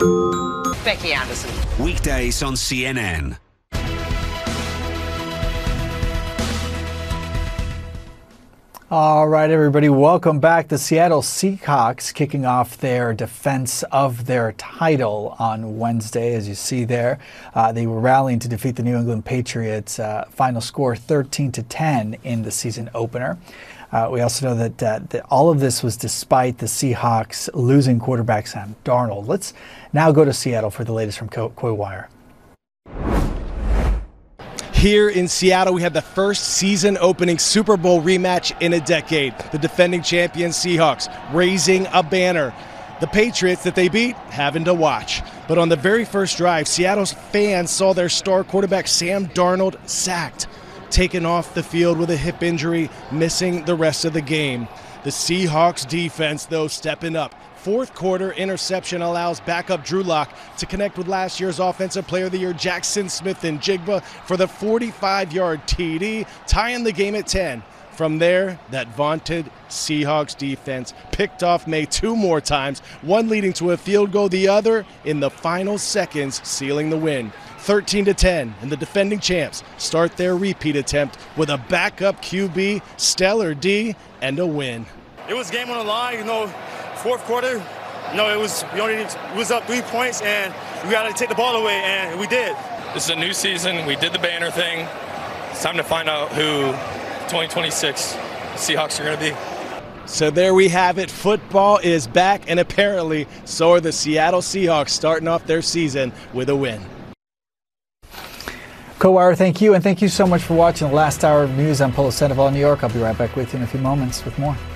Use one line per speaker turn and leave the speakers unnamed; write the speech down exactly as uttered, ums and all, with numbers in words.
Becky Anderson.
Weekdays on C N N.
All right, everybody, welcome back. The Seattle Seahawks kicking off their defense of their title on Wednesday, as you see there. Uh, they were rallying to defeat the New England Patriots. Uh, final score thirteen to ten in the season opener. Uh, we also know that, uh, that all of this was despite the Seahawks losing quarterback Sam Darnold. Let's now go to Seattle for the latest from Coy Wire.
Here in Seattle, we had the first season-opening Super Bowl rematch in a decade. The defending champion Seahawks raising a banner. The Patriots that they beat having to watch. But on the very first drive, Seattle's fans saw their star quarterback Sam Darnold sacked, taken off the field with a hip injury, missing the rest of the game. The Seahawks defense, though, stepping up. Fourth quarter interception allows backup Drew Lock to connect with last year's Offensive Player of the Year Jackson Smith-Njigba for the forty-five-yard T D, tying the game at ten. From there, that vaunted Seahawks defense picked off May two more times, one leading to a field goal, the other in the final seconds, sealing the win. thirteen to ten, and the defending champs start their repeat attempt with a backup Q B, stellar D, and a win.
It was game on the line, you know. Fourth quarter, you know, it was we only it was up three points, and we got to take the ball away, and we did.
This is a new season. We did the banner thing. It's time to find out who twenty twenty-six Seahawks are going to be.
So there we have it. Football is back, and apparently so are the Seattle Seahawks, starting off their season with a win.
Coy Wire, thank you, and thank you so much for watching the last hour of news. I'm Paulo Sandoval in New York. I'll be right back with you in a few moments with more.